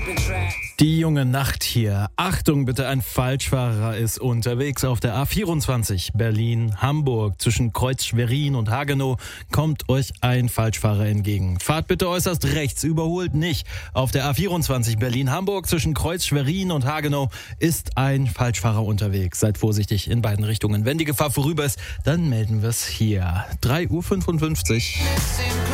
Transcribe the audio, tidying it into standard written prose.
Die junge Nacht hier. Achtung bitte, ein Falschfahrer ist unterwegs auf der A24 Berlin-Hamburg. Zwischen Kreuz Schwerin und Hagenow kommt euch ein Falschfahrer entgegen. Fahrt bitte äußerst rechts, überholt nicht. Auf der A24 Berlin-Hamburg zwischen Kreuz Schwerin und Hagenow ist ein Falschfahrer unterwegs. Seid vorsichtig in beiden Richtungen. Wenn die Gefahr vorüber ist, dann melden wir es hier. 3:55 Uhr.